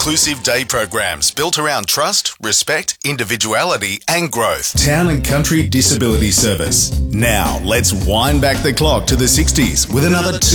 inclusive day programs built around trust, respect, individuality and growth. Town and Country Disability Service. Now, let's wind back the clock to the 60s with another